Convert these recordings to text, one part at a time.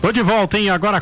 Tô de volta, hein? Agora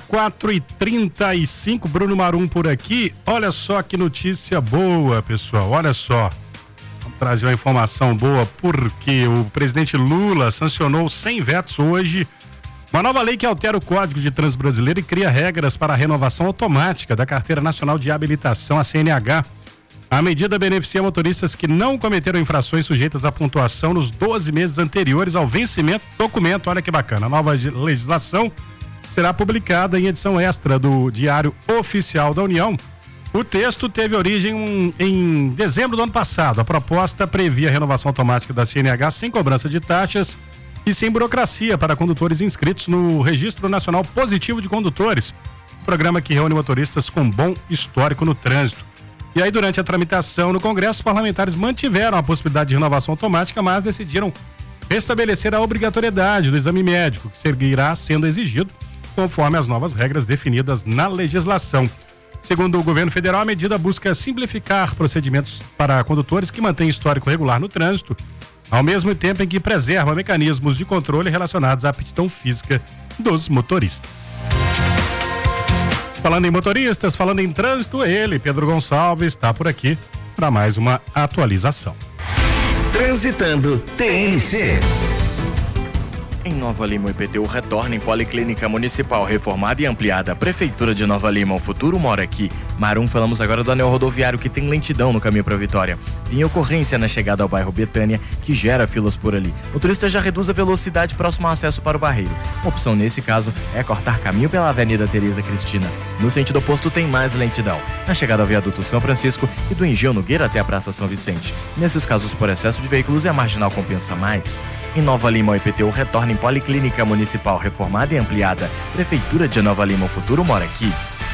4h35, Bruno Marum por aqui. Olha só que notícia boa, pessoal, olha só. Vamos trazer uma informação boa, porque o presidente Lula sancionou sem vetos hoje uma nova lei que altera o Código de Trânsito Brasileiro e cria regras para a renovação automática da Carteira Nacional de Habilitação, a CNH. A medida beneficia motoristas que não cometeram infrações sujeitas à pontuação nos 12 meses anteriores ao vencimento do documento. Olha que bacana, a nova legislação será publicada em edição extra do Diário Oficial da União. O texto teve origem em dezembro do ano passado. A proposta previa a renovação automática da CNH sem cobrança de taxas e sem burocracia para condutores inscritos no Registro Nacional Positivo de Condutores, programa que reúne motoristas com bom histórico no trânsito. E aí, durante a tramitação no Congresso, os parlamentares mantiveram a possibilidade de renovação automática, mas decidiram restabelecer a obrigatoriedade do exame médico, que seguirá sendo exigido conforme as novas regras definidas na legislação. Segundo o governo federal, a medida busca simplificar procedimentos para condutores que mantêm histórico regular no trânsito, ao mesmo tempo em que preserva mecanismos de controle relacionados à aptidão física dos motoristas. Falando em motoristas, falando em trânsito, ele, Pedro Gonçalves, está por aqui para mais uma atualização. Transitando TNC. Em Nova Lima, o IPTU retorna em Policlínica Municipal reformada e ampliada. Prefeitura de Nova Lima, o futuro mora aqui. Marum, falamos agora do anel rodoviário que tem lentidão no caminho para Vitória. Tem ocorrência na chegada ao bairro Betânia, que gera filas por ali. O motorista já reduz a velocidade próximo ao acesso para o Barreiro. A opção nesse caso é cortar caminho pela Avenida Tereza Cristina. No sentido oposto tem mais lentidão, na chegada ao viaduto São Francisco e do Engenho Nogueira até a Praça São Vicente. Nesses casos, por excesso de veículos, a marginal compensa mais. Em Nova Lima, o IPTU retorna em Policlínica Municipal reformada e ampliada. Prefeitura de Nova Lima, o futuro mora aqui.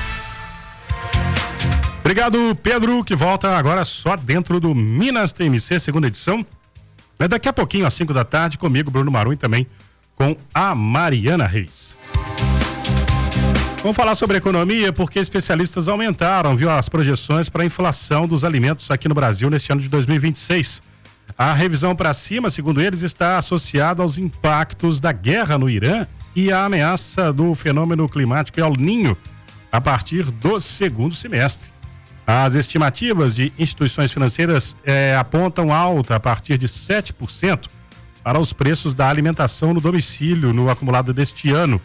Obrigado, Pedro, que volta agora só dentro do Minas TMC, segunda edição. É daqui a pouquinho, às 5 da tarde, comigo, Bruno Marum, e também com a Mariana Reis. Vamos falar sobre economia, porque especialistas aumentaram, as projeções para a inflação dos alimentos aqui no Brasil neste ano de 2026. A revisão para cima, segundo eles, está associada aos impactos da guerra no Irã e à ameaça do fenômeno climático El Niño a partir do segundo semestre. As estimativas de instituições financeiras apontam alta a partir de 7% para os preços da alimentação no domicílio no acumulado deste ano.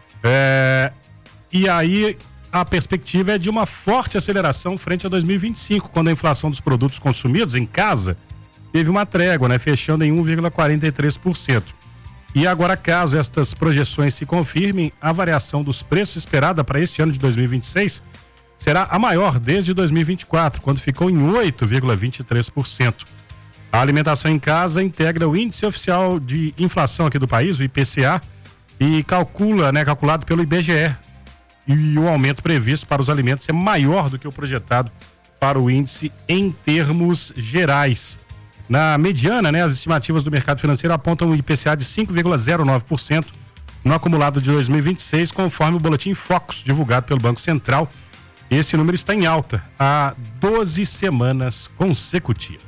E aí a perspectiva é de uma forte aceleração frente a 2025, quando a inflação dos produtos consumidos em casa teve uma trégua, fechando em 1,43%. E agora, caso estas projeções se confirmem, a variação dos preços esperada para este ano de 2026 será a maior desde 2024, quando ficou em 8,23%. A alimentação em casa integra o Índice Oficial de Inflação aqui do país, o IPCA, e calculado pelo IBGE. E o aumento previsto para os alimentos é maior do que o projetado para o índice em termos gerais. Na mediana, as estimativas do mercado financeiro apontam um IPCA de 5,09% no acumulado de 2026, conforme o boletim Focus, divulgado pelo Banco Central. Esse número está em alta há 12 semanas consecutivas.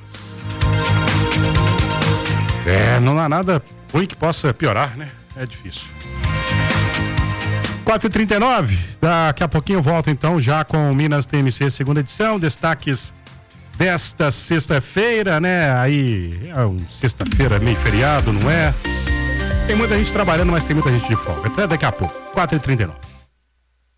Não há nada ruim que possa piorar, É difícil. 4h39, daqui a pouquinho eu volto então já com o Minas TMC segunda edição, destaques desta sexta-feira, Aí é sexta-feira meio feriado, não é? Tem muita gente trabalhando, mas tem muita gente de folga. Até daqui a pouco, 4h39.